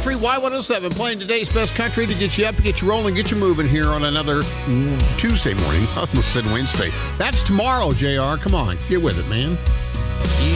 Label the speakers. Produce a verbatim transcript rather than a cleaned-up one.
Speaker 1: Country, Y one oh seven, playing today's best country to get you up, get you rolling, get you moving here on another Tuesday morning. I almost said Wednesday. That's tomorrow, J R. Come on, get with it, man.